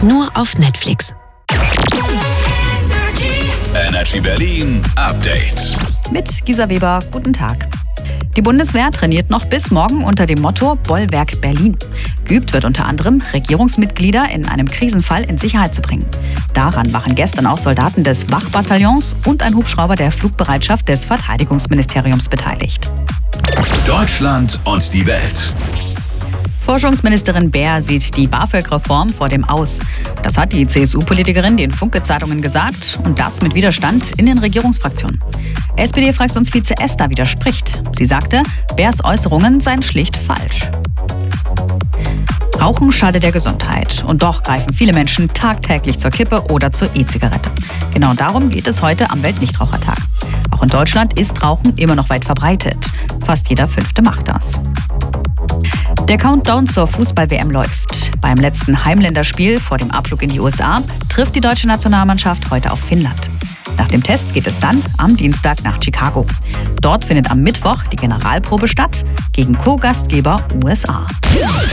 nur auf Netflix. Energy Berlin Update. Mit Gisa Weber, guten Tag. Die Bundeswehr trainiert noch bis morgen unter dem Motto Bollwerk Berlin. Geübt wird unter anderem, Regierungsmitglieder in einem Krisenfall in Sicherheit zu bringen. Daran waren gestern auch Soldaten des Wachbataillons und ein Hubschrauber der Flugbereitschaft des Verteidigungsministeriums beteiligt. Deutschland und die Welt. Forschungsministerin Baer sieht die BAföG-Reform vor dem Aus. Das hat die CSU-Politikerin den Funke-Zeitungen gesagt und das mit Widerstand in den Regierungsfraktionen. SPD-Fraktionsvize Esther widerspricht. Sie sagte, Baers Äußerungen seien schlicht falsch. Rauchen schadet der Gesundheit und doch greifen viele Menschen tagtäglich zur Kippe oder zur E-Zigarette. Genau darum geht es heute am Weltnichtrauchertag. Auch in Deutschland ist Rauchen immer noch weit verbreitet. Fast jeder Fünfte macht das. Der Countdown zur Fußball-WM läuft. Beim letzten Heimländerspiel vor dem Abflug in die USA trifft die deutsche Nationalmannschaft heute auf Finnland. Nach dem Test geht es dann am Dienstag nach Chicago. Dort findet am Mittwoch die Generalprobe statt gegen Co-Gastgeber USA.